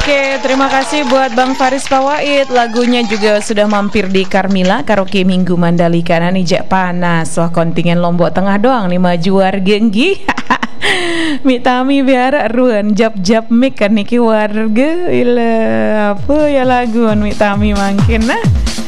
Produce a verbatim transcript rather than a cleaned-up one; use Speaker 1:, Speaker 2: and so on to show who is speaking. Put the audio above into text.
Speaker 1: Oke, terima kasih buat Bang Faris Pawaid. Lagunya juga sudah mampir di Carmila Karaoke Minggu Mandalika. Nani jak panas. Wah, kontingen Lombok Tengah doang nih maju wargenggi. Mitami biar ruan jap-jap mik kan niki warga. Ila apa ya lagu Mitami makin nah.